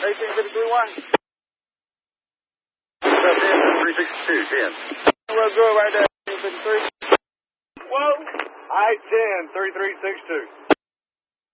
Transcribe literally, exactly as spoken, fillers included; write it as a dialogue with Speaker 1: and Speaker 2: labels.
Speaker 1: eighteen fifty-three one. What's up, ten? three sixty-two, ten. Well, good right there, eighteen fifty-three.
Speaker 2: Whoa. I ten, thirty-three sixty-two.